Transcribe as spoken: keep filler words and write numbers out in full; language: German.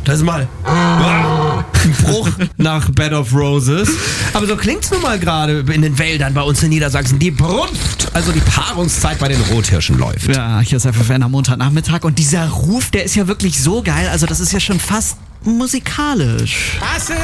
das ist mal ein Bruch nach Bed of Roses. Aber so klingt's nun mal gerade in den Wäldern bei uns in Niedersachsen. Die Brunft, also die Paarungszeit bei den Rothirschen läuft. Ja, hier ist F F N am Montagnachmittag und dieser Ruf, der ist ja wirklich so geil. Also das ist ja schon fast musikalisch. Hasse!